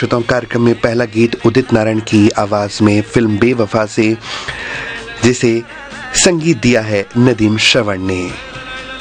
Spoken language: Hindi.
श्रोताओं, कार्यक्रम में पहला गीत उदित नारायण की आवाज में फिल्म बेवफा से, जिसे संगीत दिया है नदीम श्रवण ने।